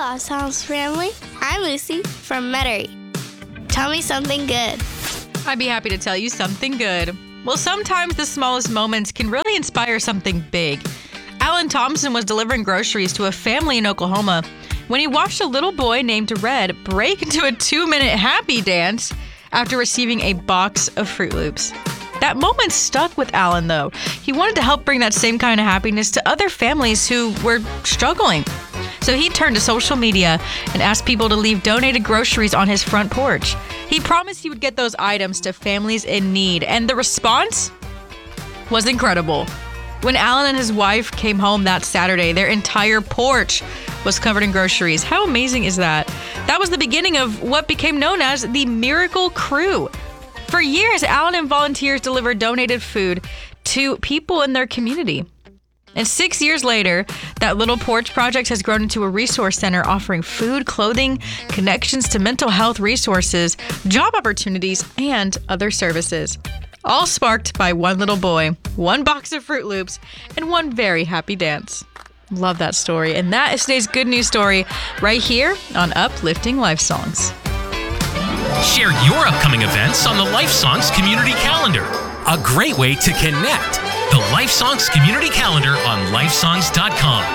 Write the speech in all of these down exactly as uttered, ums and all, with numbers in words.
Lost Sounds family. I'm Lucy from Metairie. Tell me something good. I'd be happy to tell you something good. Well, sometimes the smallest moments can really inspire something big. Alan Thompson was delivering groceries to a family in Oklahoma when he watched a little boy named Red break into a two-minute happy dance after receiving a box of Fruit Loops. That moment stuck with Alan, though. He wanted to help bring that same kind of happiness to other families who were struggling. So he turned to social media and asked people to leave donated groceries on his front porch. He promised he would get those items to families in need, and the response was incredible. When Alan and his wife came home that Saturday, their entire porch was covered in groceries. How amazing is that? That was the beginning of what became known as the Miracle Crew. For years, Alan and volunteers delivered donated food to people in their community. And six years later, that little porch project has grown into a resource center offering food, clothing, connections to mental health resources, job opportunities, and other services. All sparked by one little boy, one box of Fruit Loops, and one very happy dance. Love that story. And that is today's good news story right here on Uplifting Life Songs. Share your upcoming events on the Life Songs Community Calendar. A great way to connect. The Life Songs Community Calendar on life songs dot com.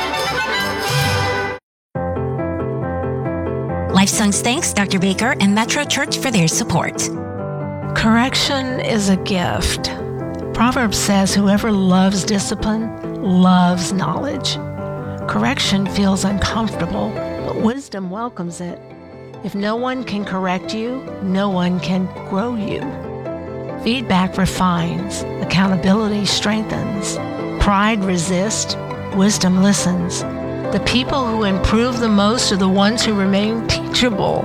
Life Songs thanks Doctor Baker and Metro Church for their support. Correction is a gift. Proverbs says whoever loves discipline loves knowledge. Correction feels uncomfortable, but wisdom welcomes it. If no one can correct you, no one can grow you. Feedback refines, accountability strengthens. Pride resists, wisdom listens. The people who improve the most are the ones who remain teachable.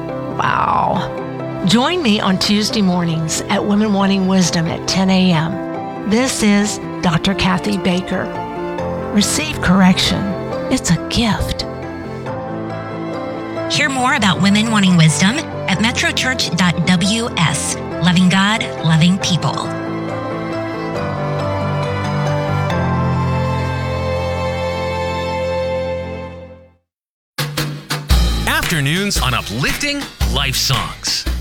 Wow. Join me on Tuesday mornings at Women Wanting Wisdom at ten a.m. This is Doctor Kathy Baker. Receive correction. It's a gift. Hear more about Women Wanting Wisdom at metro church dot w s. Loving God, loving people. Afternoons on Uplifting Life Songs.